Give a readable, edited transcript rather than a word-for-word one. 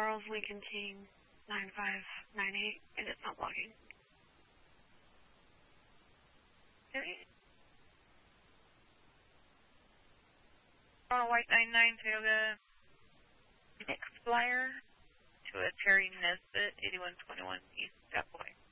Charles Lincoln King 9598, and it's not logging. Okay. White 99 Toyota Nick Flyer to a Terry Nesbitt, 8121 East Step Point.